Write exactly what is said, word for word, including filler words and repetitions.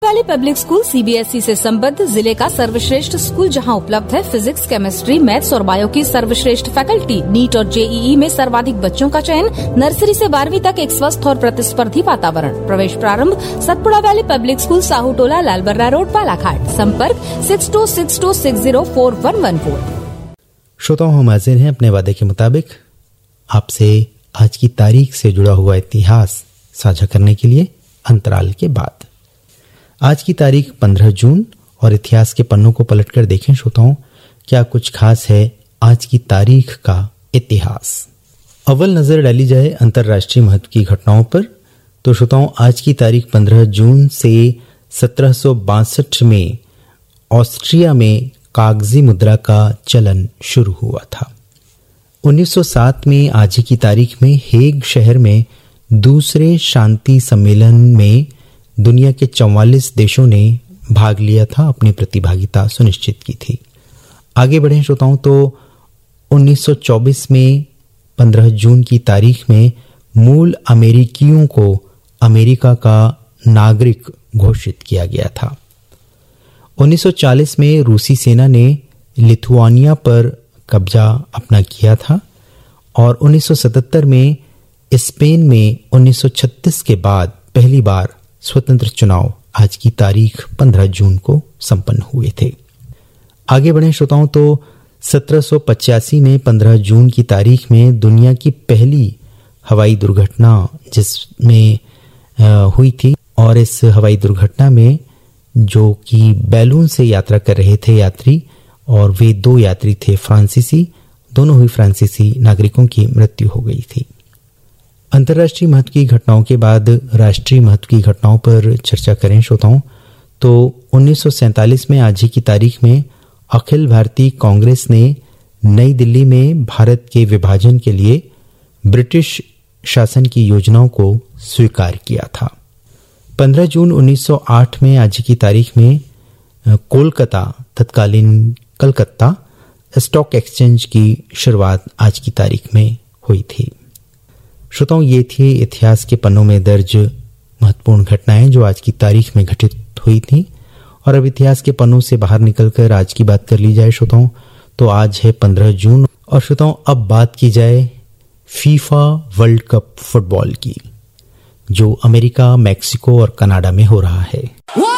Valley public school CBSE से संबद्ध जिले का सर्वश्रेष्ठ स्कूल जहां उपलब्ध है फिजिक्स, केमिस्ट्री, मैथ्स और बायो की सर्वश्रेष्ठ फैकल्टी। नीट और जेईई में सर्वाधिक बच्चों का चयन। नर्सरी से बारहवीं तक एक स्वस्थ और प्रतिस्पर्धी वातावरण। प्रवेश प्रारंभ Satpura valley public school, Sahu टोला, लालबर्रा रोड, बालाघाट। संपर्क six to six to six zero four one one four. श्रोताओं, हम हाजिर हैं अपने वादे के मुताबिक आपसे आज की तारीख से जुड़ा हुआ इतिहास साझा करने के लिए अंतराल के बाद। आज की तारीख पंद्रह जून और इतिहास के पन्नों को पलटकर देखें श्रोताओं, क्या कुछ खास है आज की तारीख का इतिहास। अव्वल नजर डाली जाए अंतर्राष्ट्रीय महत्व की घटनाओं पर तो श्रोताओं, आज की तारीख पंद्रह जून से सत्रह सौ बासठ में ऑस्ट्रिया में कागजी मुद्रा का चलन शुरू हुआ था। उन्नीस सौ सात में आज की तारीख में हेग शहर में दूसरे शांति सम्मेलन में दुनिया के चौवालीस देशों ने भाग लिया था, अपनी प्रतिभागिता सुनिश्चित की थी। आगे बढ़े श्रोताओं तो उन्नीस सौ चौबीस में पंद्रह जून की तारीख में मूल अमेरिकियों को अमेरिका का नागरिक घोषित किया गया था। उन्नीस सौ चालीस में रूसी सेना ने लिथुआनिया पर कब्जा अपना किया था और उन्नीस सौ सतहत्तर में स्पेन में उन्नीस सौ छत्तीस के बाद पहली बार स्वतंत्र चुनाव आज की तारीख पंद्रह जून को संपन्न हुए थे। आगे बढ़े श्रोताओं तो सत्रह सौ पचासी में पंद्रह जून की तारीख में दुनिया की पहली हवाई दुर्घटना जिसमें हुई थी और इस हवाई दुर्घटना में जो कि बैलून से यात्रा कर रहे थे यात्री और वे दो यात्री थे फ्रांसीसी, दोनों ही फ्रांसीसी नागरिकों की मृत्यु हो गई थी। अंतर्राष्ट्रीय महत्व की घटनाओं के बाद राष्ट्रीय महत्व की घटनाओं पर चर्चा करें श्रोताओं तो उन्नीस सौ सैंतालीस में आज ही की तारीख में अखिल भारतीय कांग्रेस ने नई दिल्ली में भारत के विभाजन के लिए ब्रिटिश शासन की योजनाओं को स्वीकार किया था। पंद्रह जून उन्नीस सौ आठ में आज की तारीख में कोलकाता, तत्कालीन कलकत्ता स्टॉक एक्सचेंज की शुरुआत आज की तारीख में हुई थी। श्रोताओं, ये थी इतिहास के पन्नों में दर्ज महत्वपूर्ण घटनाएं जो आज की तारीख में घटित हुई थी। और अब इतिहास के पन्नों से बाहर निकलकर आज की बात कर ली जाए श्रोताओं तो आज है पंद्रह जून और श्रोताओं अब बात की जाए फीफा वर्ल्ड कप फुटबॉल की जो अमेरिका, मैक्सिको और कनाडा में हो रहा है।